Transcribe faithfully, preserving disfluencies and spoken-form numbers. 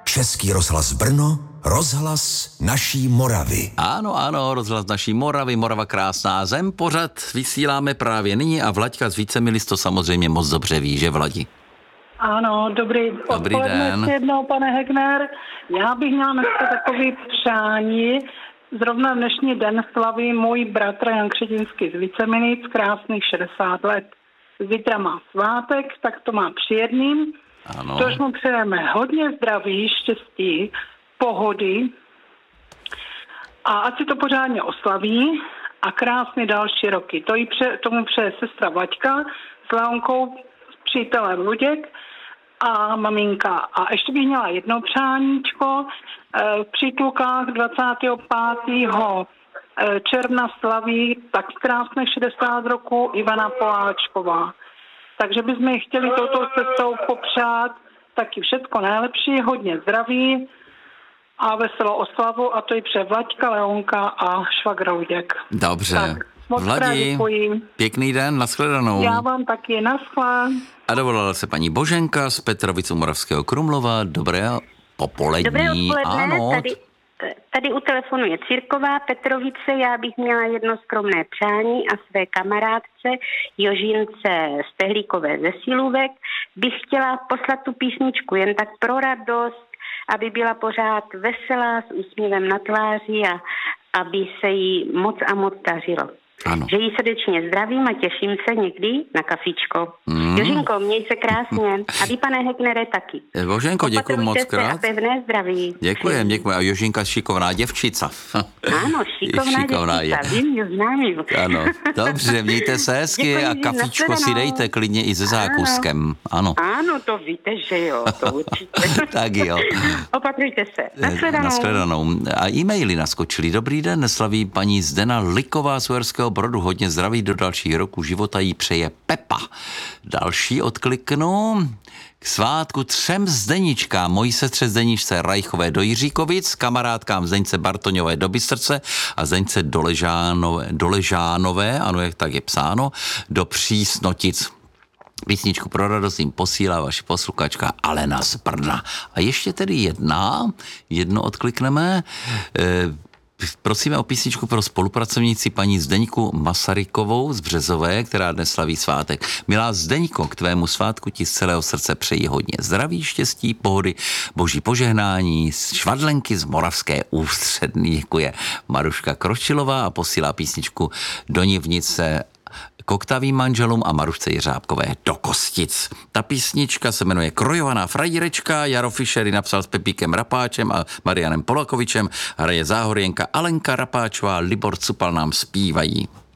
Český rozhlas Brno, rozhlas naší Moravy. Ano, ano, rozhlas naší Moravy, Morava krásná zem. Pořad vysíláme právě nyní a Vlaďka z Vícemilis to samozřejmě moc dobře ví, že Vladi? Ano, dobrý, dobrý den. Jednou, pane Hegner. Já bych měla dneska takový přání. Zrovna dnešní den slaví můj bratr Jan Křetínský z Vícemilic, krásných šedesát let. Zítra má svátek, tak to má přijedným. Ano. Tož mu přejeme hodně zdraví, štěstí, pohody a ať si to pořádně oslaví a krásné další roky. To jí pře, tomu přeje sestra Vlaďka s Leonkou, s přítelem Luděk a maminka. A ještě bych měla jedno přáníčko. V Přítulkách dvacátého pátého června slaví tak krásné šedesát roku Ivana Poláčková. Takže bychom ji chtěli touto cestou popřát taky všecko nejlepší, hodně zdraví a veselou oslavu, a to i pře Vlaďka, Leonka a švagr Luděk. Dobře. Tak, moc Vladi, pěkný den, nashledanou. Já vám taky, naschle. A dovolala se paní Boženka z Petrovic u Moravského Krumlova. Dobré popolední. Dobré odpoledne, ano. tady, tady u telefonu je Círková Petrovice. Já bych měla jedno skromné přání a své kamarádce Jožince z Tehlíkové ze Silůvek bych chtěla poslat tu písničku jen tak pro radost, aby byla pořád veselá, s úsměvem na tváři a aby se jí moc a moc dařilo. Ano. Že jí srdečně zdravím a těším se někdy na kafičko. Mm. Jožinko, měj se krásně. A vy, pane Hegnere, taky. Boženko, děkuji moc krát. A pevné zdraví. Děkujem, děkuji. A Jožinka šikovná děvčica. Ano, šikovná, šikovná děvčica. Vím, ji znám. Ano, dobře, mějte se hezky. Děkuji, a kafičko si dejte klidně i se zákuskem. Ano. Ano, to víte, že jo, to určitě. Tak jo. Opatrujte se. Nashledanou. Nashledanou. A e-maily naskočili. Dobrý den, neslaví paní Zdena Liková z Uherského Brodu. Hodně zdraví do dalších roků života jí přeje Pepa. Další odkliknu. K svátku třem Zdeničkám, mojí sestře Zdeničce Rajchové do Jiříkovic, kamarádkám Zdeňce Bartoňové do Bystrce a Zdeňce Doležánové, Doležánové, ano, jak tak je psáno, do Přísnotic. Písničku pro radost jim posílá vaši posluchačka Alena z Brna. A ještě tedy jedna, jedno odklikneme. E, Prosíme o písničku pro spolupracovníci paní Zdeňku Masarykovou z Březové, která dnes slaví svátek. Milá Zdeňko, k tvému svátku ti z celého srdce přeji hodně zdraví, štěstí, pohody, boží požehnání, švadlenky z Moravské Ústřední. Děkuje Maruška Kročilová a posílá písničku do Nivnice k Oktavým manželům a Marušce Jeřábkové do Kostic. Ta písnička se jmenuje Krojovaná frajerečka, Jaro Fischer ji napsal s Pepíkem Rapáčem a Marianem Polakovičem, hraje Záhorjenka, Alenka Rapáčová, Libor Cupal nám zpívají.